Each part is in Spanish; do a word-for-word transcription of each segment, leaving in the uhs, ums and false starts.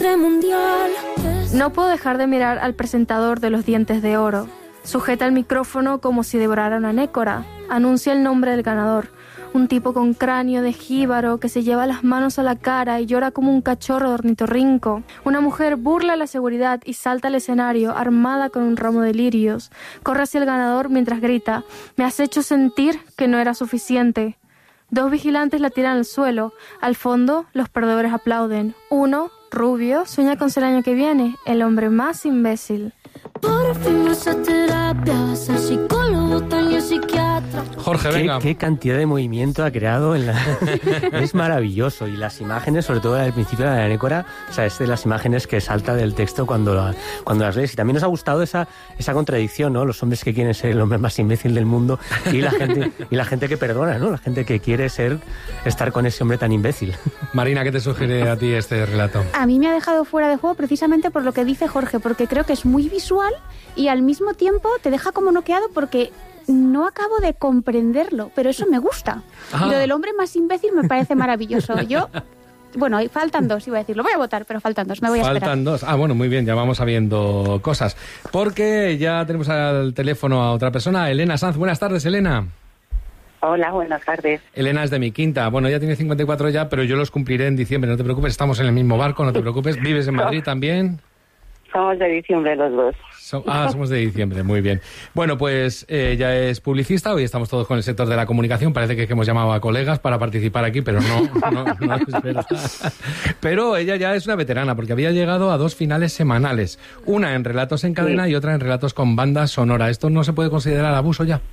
No puedo dejar de mirar al presentador de los dientes de oro. Sujeta el micrófono como si devorara una nécora. Anuncia el nombre del ganador. Un tipo con cráneo de jíbaro que se lleva las manos a la cara y llora como un cachorro de ornitorrinco. Una mujer burla la seguridad y salta al escenario armada con un ramo de lirios. Corre hacia el ganador mientras grita: «Me has hecho sentir que no era suficiente». Dos vigilantes la tiran al suelo. Al fondo, los perdedores aplauden. Uno, rubio, sueña con ser el año que viene el hombre más imbécil. Por fin vas a terapia, vas a psicólogo, taño psiquiatra. Jorge, venga. ¿Qué, qué cantidad de movimiento ha creado en la... Es maravilloso. Y las imágenes, sobre todo al principio de la nécora, o sea, es de las imágenes que salta del texto cuando, la, cuando las lees. Y también nos ha gustado esa, esa contradicción, ¿no? Los hombres que quieren ser el hombre más imbécil del mundo y la gente, y la gente que perdona, ¿no? La gente que quiere ser, estar con ese hombre tan imbécil. Marina, ¿qué te sugiere a ti este relato? A mí me ha dejado fuera de juego precisamente por lo que dice Jorge, porque creo que es muy visual y al mismo tiempo te deja como noqueado porque no acabo de comprenderlo, pero eso me gusta. Ah. Y lo del hombre más imbécil me parece maravilloso. Yo, bueno, faltan dos, iba a decir, lo voy a votar, pero faltan dos, me voy a esperar. Faltan dos. Ah, bueno, muy bien, ya vamos sabiendo cosas. Porque ya tenemos al teléfono a otra persona, Elena Sanz. Buenas tardes, Elena. Hola, buenas tardes. Elena es de mi quinta. Bueno, ella tiene cincuenta y cuatro ya, pero yo los cumpliré en diciembre. No te preocupes, estamos en el mismo barco, no te preocupes. ¿Vives en Madrid también? Somos de diciembre los dos. So, ah, somos de diciembre, muy bien. Bueno, pues eh, ella es publicista, hoy estamos todos con el sector de la comunicación, parece que hemos llamado a colegas para participar aquí, pero no, no, no es verdad. Pero ella ya es una veterana, porque había llegado a dos finales semanales, una en Relatos en Cadena sí. y otra en Relatos con Banda Sonora. ¿Esto no se puede considerar abuso ya?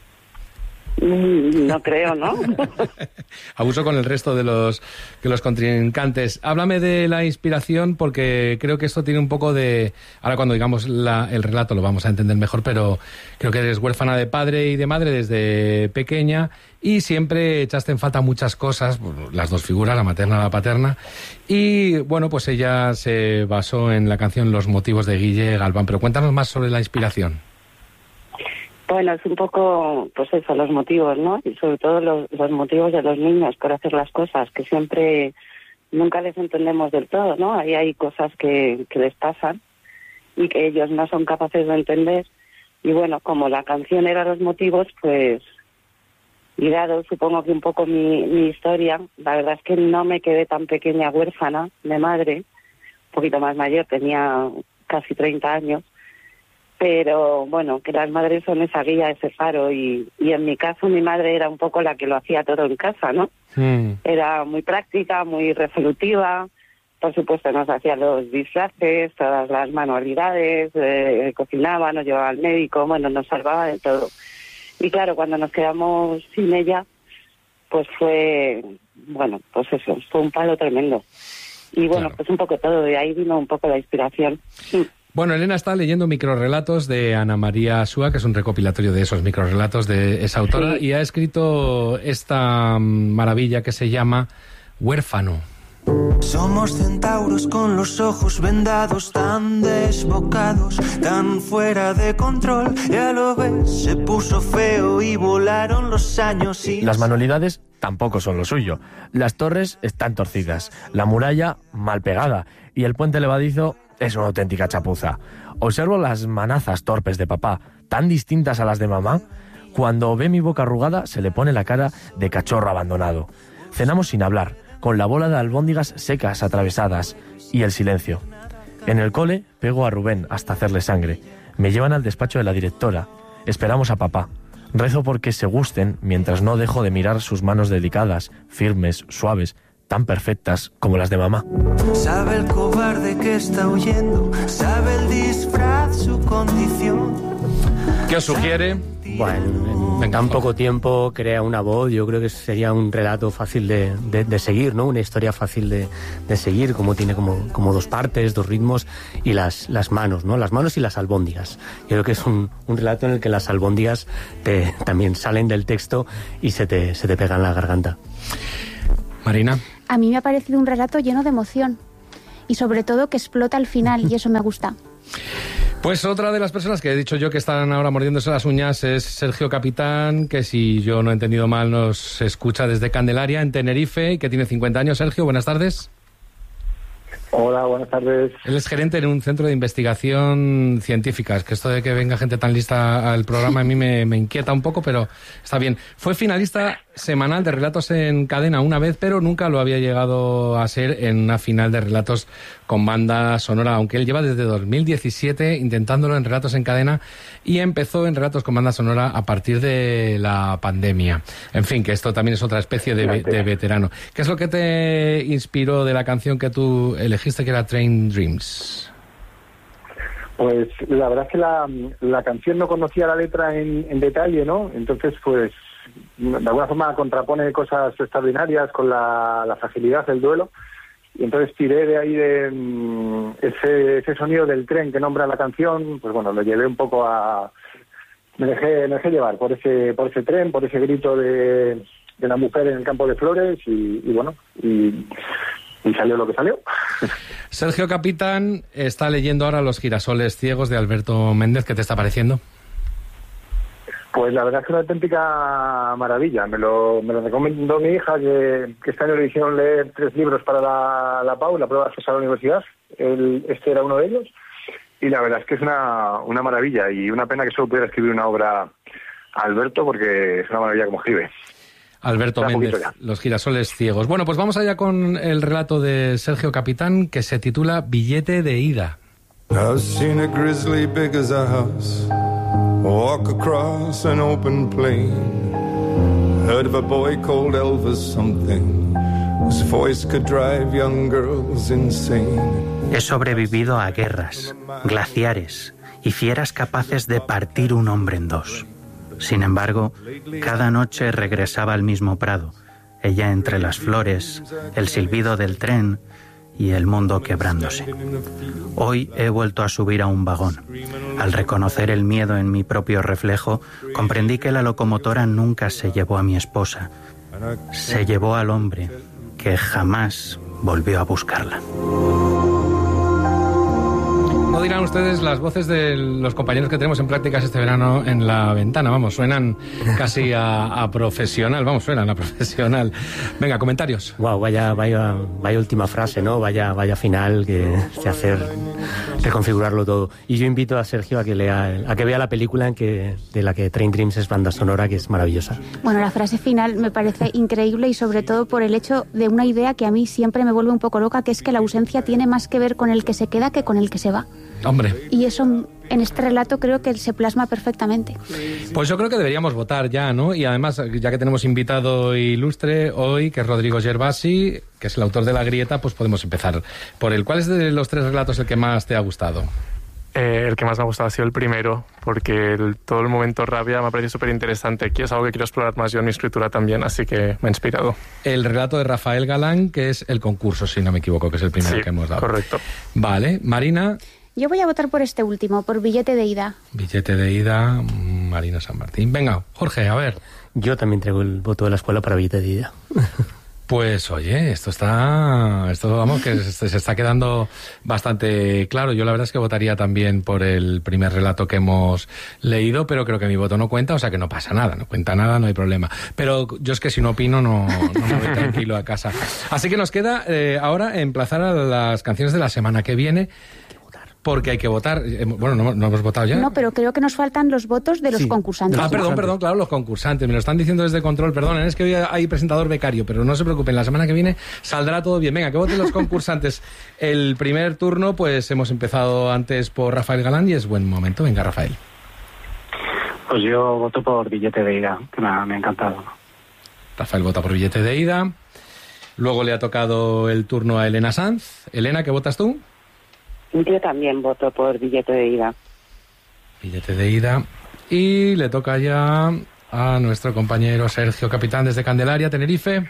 No creo, ¿no? Abuso con el resto de los, de los contrincantes. Háblame de la inspiración, porque creo que esto tiene un poco de... Ahora cuando digamos la, el relato lo vamos a entender mejor, pero creo que eres huérfana de padre y de madre desde pequeña y siempre echaste en falta muchas cosas, las dos figuras, la materna y la paterna. Y bueno, pues ella se basó en la canción Los motivos de Guille Galván. Pero cuéntanos más sobre la inspiración. Bueno, es un poco, pues eso, los motivos, ¿no? Y sobre todo los, los motivos de los niños por hacer las cosas, que siempre, nunca les entendemos del todo, ¿no? Ahí hay cosas que, que les pasan y que ellos no son capaces de entender. Y bueno, como la canción era los motivos, pues, y dado, supongo que un poco mi, mi historia, la verdad es que no me quedé tan pequeña huérfana de madre, un poquito más mayor, tenía casi treinta años. Pero bueno, que las madres son esa guía, ese faro, y, y en mi caso mi madre era un poco la que lo hacía todo en casa, ¿no? Mm. Era muy práctica, muy resolutiva, por supuesto nos hacía los disfraces, todas las manualidades, eh, cocinaba, nos llevaba al médico, bueno, nos salvaba de todo. Y claro, cuando nos quedamos sin ella, pues fue, bueno, pues eso, fue un palo tremendo. Y bueno, claro. Pues un poco todo, de ahí vino un poco la inspiración. Sí. Bueno, Elena está leyendo microrrelatos de Ana María Súa, que es un recopilatorio de esos microrrelatos de esa autora, sí. Y ha escrito esta maravilla que se llama Huérfano. Somos centauros con los ojos vendados, tan desbocados, tan fuera de control. Ya lo ves, se puso feo y volaron los años y... Las manualidades tampoco son lo suyo. Las torres están torcidas, la muralla mal pegada y el puente levadizo es una auténtica chapuza. Observo las manazas torpes de papá, tan distintas a las de mamá. Cuando ve mi boca arrugada, se le pone la cara de cachorro abandonado. Cenamos sin hablar, con la bola de albóndigas secas atravesadas y el silencio. En el cole pego a Rubén hasta hacerle sangre. Me llevan al despacho de la directora. Esperamos a papá. Rezo porque se gusten mientras no dejo de mirar sus manos delicadas, firmes, suaves, tan perfectas como las de mamá. Sabe el cobarde que está huyendo, sabe el disfraz, su condición. ¿Qué os sugiere? Bueno, en tan poco tiempo crea una voz. Yo creo que sería un relato fácil de, de, de seguir, ¿no? Una historia fácil de, de seguir, como tiene como, como dos partes, dos ritmos y las, las manos, ¿no? Las manos y las albóndigas. Yo creo que es un, un relato en el que las albóndigas te, también salen del texto y se te, se te pegan en la garganta. Marina. A mí me ha parecido un relato lleno de emoción y sobre todo que explota al final y eso me gusta. Pues otra de las personas que he dicho yo que están ahora mordiéndose las uñas es Sergio Capitán, que si yo no he entendido mal nos escucha desde Candelaria, en Tenerife, y que tiene cincuenta años. Sergio, buenas tardes. Hola, buenas tardes. Él es gerente en un centro de investigación científica. Es que esto de que venga gente tan lista al programa a mí me, me inquieta un poco, pero está bien. Fue finalista semanal de Relatos en Cadena una vez, pero nunca lo había llegado a ser en una final de Relatos con banda sonora, aunque él lleva desde dos mil diecisiete intentándolo en Relatos en Cadena y empezó en Relatos con banda sonora a partir de la pandemia. En fin, que esto también es otra especie de, ve- de veterano. ¿Qué es lo que te inspiró de la canción que tú elegiste, que era Train Dreams? Pues la verdad es que la, la canción no conocía la letra en, en detalle, ¿no? Entonces, pues, de alguna forma contrapone cosas extraordinarias con la, la fragilidad del duelo. Y entonces tiré de ahí de mm, ese, ese sonido del tren que nombra la canción, pues bueno, lo llevé un poco a... Me dejé, me dejé llevar por ese, por ese tren, por ese grito de, de la mujer en el campo de flores y, y bueno, y... Y salió lo que salió. Sergio Capitán está leyendo ahora Los girasoles ciegos de Alberto Méndez. ¿Qué te está pareciendo? Pues la verdad es que una auténtica maravilla. Me lo, me lo recomendó mi hija, que, que este año le hicieron leer tres libros para la, la P A U, la prueba de acceso a la universidad. El, este era uno de ellos. Y la verdad es que es una, una maravilla. Y una pena que solo pudiera escribir una obra a Alberto, porque es una maravilla como escribe. Alberto Méndez, Los girasoles ciegos. Bueno, pues vamos allá con el relato de Sergio Capitán, que se titula Billete de ida. I've seen a grizzly big as a house walk across an open plain. Heard of a boy called Elvis something whose voice could drive young girls insane. He sobrevivido a guerras, glaciares y fieras capaces de partir un hombre en dos. Sin embargo, cada noche regresaba al mismo prado, ella entre las flores, el silbido del tren y el mundo quebrándose. Hoy he vuelto a subir a un vagón. Al reconocer el miedo en mi propio reflejo, comprendí que la locomotora nunca se llevó a mi esposa. Se llevó al hombre que jamás volvió a buscarla. No dirán ustedes las voces de los compañeros que tenemos en prácticas este verano en La Ventana, vamos, suenan casi a, a profesional, vamos, suenan a profesional. Venga, comentarios. Wow, vaya, vaya, vaya última frase, ¿no? Vaya, vaya final que te hace reconfigurarlo todo. Y yo invito a Sergio a que lea, a que vea la película en que, de la que Train Dreams es banda sonora, que es maravillosa. Bueno, la frase final me parece increíble y sobre todo por el hecho de una idea que a mí siempre me vuelve un poco loca, que es que la ausencia tiene más que ver con el que se queda que con el que se va. Hombre. Y eso en este relato creo que se plasma perfectamente. Pues yo creo que deberíamos votar ya, ¿no? Y además, ya que tenemos invitado ilustre hoy, que es Rodrigo Gervasi, que es el autor de La Grieta, pues podemos empezar por él. ¿Cuál es de los tres relatos el que más te ha gustado? Eh, el que más me ha gustado ha sido el primero, porque el, todo el momento rabia me ha parecido súper interesante. Aquí es algo que quiero explorar más yo en mi escritura también, así que me ha inspirado. El relato de Rafael Galán, que es El concurso, si no me equivoco, que es el primero sí, que hemos dado. Correcto. Vale, Marina. Yo voy a votar por este último, por Billete de ida. Billete de ida, Marina San Martín. Venga, Jorge, a ver. Yo también traigo el voto de la escuela para Billete de ida. Pues oye, esto está, esto vamos, que se, se está quedando bastante claro. Yo la verdad es que votaría también por el primer relato que hemos leído, pero creo que mi voto no cuenta, o sea que no pasa nada, no cuenta nada, no hay problema. Pero yo es que si no opino no, no me voy tranquilo a casa. Así que nos queda eh, ahora emplazar a las canciones de la semana que viene. Porque hay que votar. Bueno, ¿no, no hemos votado ya? No, pero creo que nos faltan los votos de los sí. concursantes. Ah, perdón, perdón, claro, los concursantes. Me lo están diciendo desde control. Perdonen, es que hoy hay presentador becario, pero no se preocupen, la semana que viene saldrá todo bien. Venga, que voten los concursantes. El primer turno, pues hemos empezado antes por Rafael Galán y es buen momento. Venga, Rafael. Pues yo voto por Billete de ida, que me ha, me ha encantado. Rafael vota por Billete de ida. Luego le ha tocado el turno a Elena Sanz. Elena, ¿qué votas tú? Yo también voto por Billete de ida. Billete de ida. Y le toca ya a nuestro compañero Sergio Capitán desde Candelaria, Tenerife.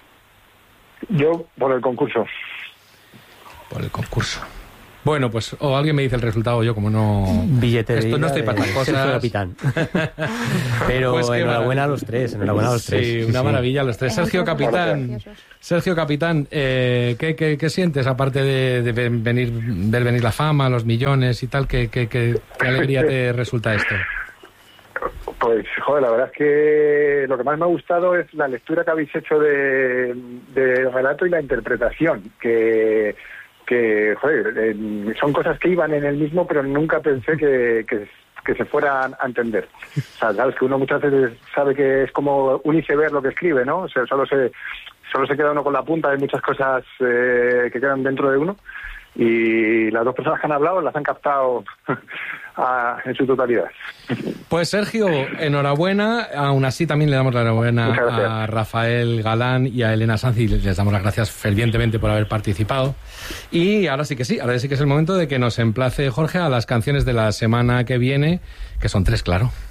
Yo por el concurso. Por el concurso. Bueno, pues o oh, alguien me dice el resultado, yo como no... Billete de Esto ida no estoy para estas cosas. Sergio Capitán. Pero pues enhorabuena a los tres, enhorabuena a los tres. Sí, una sí, maravilla a los tres. Sergio Capitán, Sergio Capitán, eh, ¿qué, qué, ¿qué sientes aparte de, de venir, ver venir la fama, los millones y tal? ¿Qué, qué, qué, qué alegría te resulta esto? Pues, joder, la verdad es que lo que más me ha gustado es la lectura que habéis hecho de, de relato y la interpretación, que... que que, joder, eh, son cosas que iban en el mismo, pero nunca pensé que, que, que se fueran a entender. O sea, sabes que uno muchas veces sabe que es como un iceberg lo que escribe, ¿no? O sea, solo se, solo se queda uno con la punta de muchas cosas eh, que quedan dentro de uno. Y las dos personas que han hablado las han captado a, en su totalidad. Pues Sergio, enhorabuena. Aún así también le damos la enhorabuena a Rafael Galán y a Elena Sanz y les damos las gracias fervientemente por haber participado. Y ahora sí que sí, ahora sí que es el momento de que nos emplace Jorge a las canciones de la semana que viene, que son tres, claro.